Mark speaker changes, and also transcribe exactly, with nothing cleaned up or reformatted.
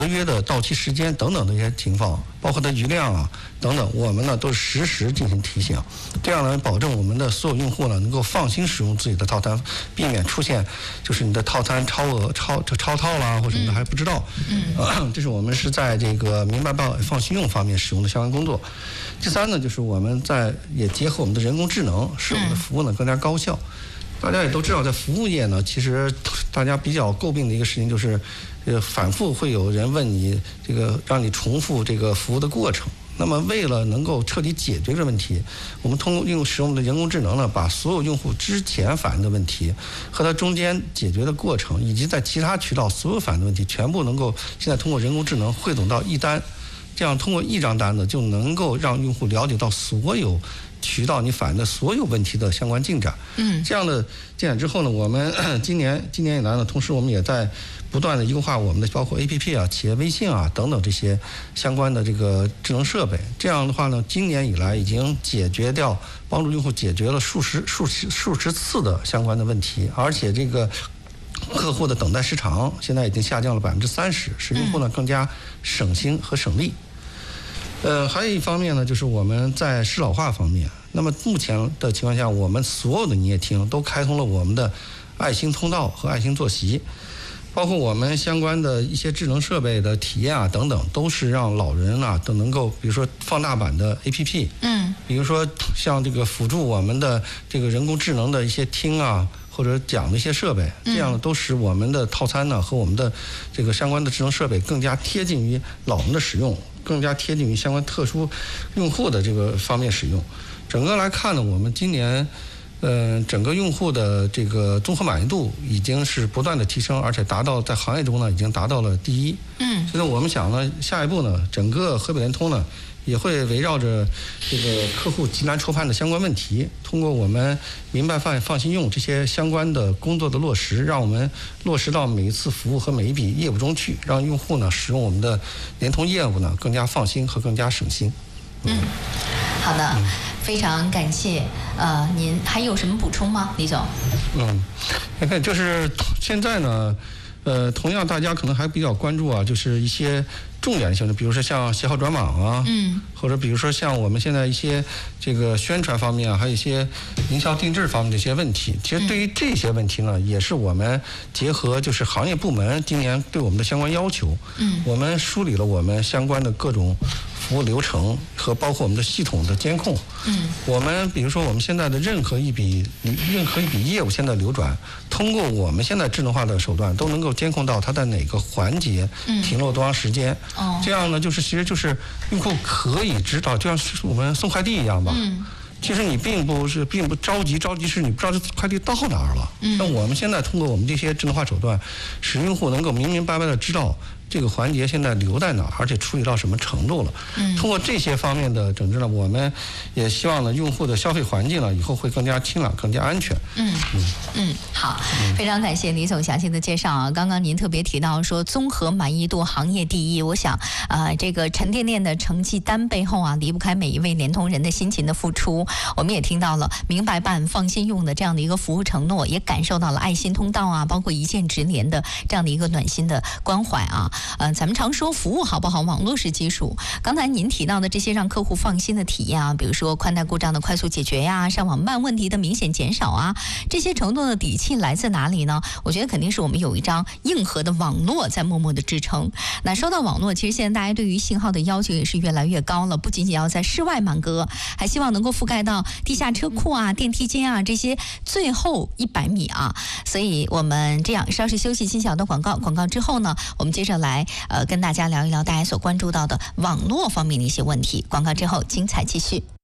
Speaker 1: 合约的到期时间等等的一些情况，包括它余量啊等等，我们呢都实时进行提醒，这样呢保证我们的所有用户呢能够放心使用自己的套餐，避免出现就是你的套餐超额、超超套啦或者什么的还不知道。嗯，呃、这是我们是在这个明白办放心用方面使用的相关工作。第三呢，就是我们在也结合我们的人工智能，使我们的服务呢更加高效。大家也都知道，在服务业呢，其实大家比较诟病的一个事情就是，呃，反复会有人问你这个，让你重复这个服务的过程。那么，为了能够彻底解决这个问题，我们通过用使用我们的人工智能呢，把所有用户之前反映的问题和它中间解决的过程，以及在其他渠道所有反映的问题，全部能够现在通过人工智能汇总到一单，这样通过一张单子就能够让用户了解到所有渠道你反映的所有问题的相关进展。嗯，这样的进展之后呢，我们今年今年以来呢，同时我们也在不断的优化我们的包括 A P P 啊、企业微信啊等等这些相关的这个智能设备。这样的话呢，今年以来已经解决掉帮助用户解决了数十数十数十次的相关的问题，而且这个客户的等待时长现在已经下降了百分之三十，使用户呢更加省心和省力。呃，还有一方面呢，就是我们在适老化方面。那么目前的情况下，我们所有的营业厅都开通了我们的爱心通道和爱心坐席，包括我们相关的一些智能设备的体验啊等等，都是让老人啊都能够，比如说放大版的 A P P， 嗯，比如说像这个辅助我们的这个人工智能的一些听啊或者讲的一些设备，这样呢都使我们的套餐呢和我们的这个相关的智能设备更加贴近于老人的使用，更加贴近于相关特殊用户的这个方面使用。整个来看呢，我们今年呃整个用户的这个综合满意度已经是不断的提升，而且达到在行业中呢已经达到了第一。嗯，所以我们想呢，下一步呢，整个河北联通呢也会围绕着这个客户急难愁盼的相关问题，通过我们明白放放心用这些相关的工作的落实，让我们落实到每一次服务和每一笔业务中去，让用户呢使用我们的联通业务呢更加放心和更加省心。
Speaker 2: 嗯，好的，嗯、非常感谢。呃，您还有什么补充吗，李总？
Speaker 1: 嗯，你看，就是现在呢，呃，同样大家可能还比较关注啊，就是一些重点性的，比如说像携号转码啊，嗯，或者比如说像我们现在一些这个宣传方面啊，还有一些营销定制方面的一些问题。其实对于这些问题呢，也是我们结合就是行业部门今年对我们的相关要求，嗯，我们梳理了我们相关的各种服务流程和包括我们的系统的监控。嗯，我们比如说我们现在的任何一笔任何一笔业务现在流转，通过我们现在智能化的手段都能够监控到它在哪个环节停留多长时间。哦，这样呢，就是其实就是用户可以知道，就像是我们送快递一样吧。嗯，其实你并不是并不着急，着急是你不知道这快递到哪儿了。嗯，那我们现在通过我们这些智能化手段，使用户能够明明白白的知道这个环节现在留在哪儿，而且处理到什么程度了。嗯，通过这些方面的整治呢，我们也希望呢，用户的消费环境呢，以后会更加清朗、更加安全。
Speaker 2: 嗯嗯嗯，好，非常感谢李总详细的介绍啊。刚刚您特别提到说，综合满意度行业第一，我想啊、呃，这个沉甸甸的成绩单背后啊，离不开每一位联通人的辛勤的付出。我们也听到了明白办、放心用的这样的一个服务承诺，也感受到了爱心通道啊，包括一键直连的这样的一个暖心的关怀啊。呃，咱们常说服务好不好，网络是基础。刚才您提到的这些让客户放心的体验啊，比如说宽带故障的快速解决呀，上网慢问题的明显减少啊，这些承诺的底气来自哪里呢？我觉得肯定是我们有一张硬核的网络在默默的支撑。那说到网络，其实现在大家对于信号的要求也是越来越高了，不仅仅要在室外满格，还希望能够覆盖到地下车库啊、电梯间啊这些最后一百米啊。所以我们这样稍事休息，进小的广告，广告之后呢，我们接着来呃跟大家聊一聊大家所关注到的网络方面的一些问题。广告之后，精彩继续。